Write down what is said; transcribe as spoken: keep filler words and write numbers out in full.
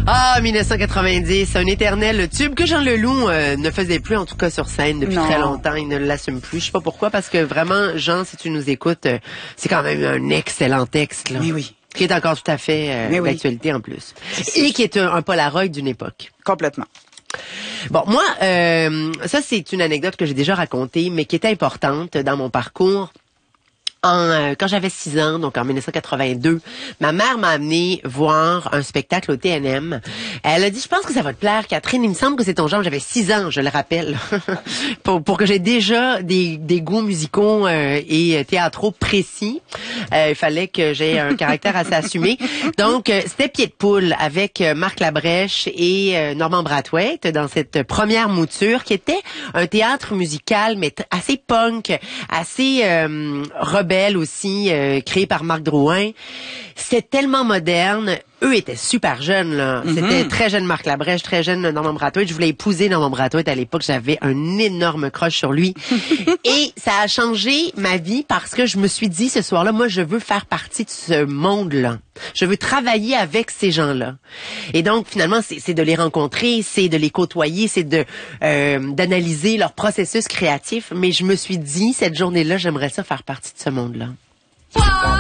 Ah, mille neuf cent quatre-vingt-dix, un éternel tube que Jean Leloup euh, ne faisait plus, en tout cas sur scène, depuis non. très longtemps. Il ne l'assume plus. Je sais pas pourquoi, parce que vraiment, Jean, si tu nous écoutes, euh, c'est quand même un excellent texte. Là, oui, oui. Qui est encore tout à fait euh, oui. d'actualité en plus. Et qui est un, un Polaroid d'une époque. Complètement. Bon, moi, euh, ça c'est une anecdote que j'ai déjà racontée, mais qui était importante dans mon parcours. En, euh, quand j'avais six ans, donc en mille neuf cent quatre-vingt-deux, ma mère m'a amené voir un spectacle au T N M. Elle a dit, je pense que ça va te plaire, Catherine. Il me semble que c'est ton genre. J'avais six ans, je le rappelle, pour, pour que j'ai déjà des, des goûts musicaux euh, et théâtraux précis. Euh, il fallait que j'aie un caractère assez assumé. Donc, euh, c'était Pied de poule avec euh, Marc Labrèche et euh, Normand Brathwaite dans cette première mouture qui était un théâtre musical, mais t- assez punk, assez euh, rebelle aussi, euh, créé par Marc Drouin. C'était tellement moderne. Eux étaient super jeunes, là. Mm-hmm. C'était très jeune Marc Labrèche, très jeune Normand Brathwaite. Je voulais épouser Normand Brathwaite à l'époque. J'avais un énorme crush sur lui. Et ça a changé ma vie parce que je me suis dit, ce soir-là, moi, je veux faire partie de ce monde-là. Je veux travailler avec ces gens-là. Et donc, finalement, c'est, c'est de les rencontrer, c'est de les côtoyer, c'est de euh, d'analyser leur processus créatif. Mais je me suis dit, cette journée-là, j'aimerais ça faire partie de ce monde-là.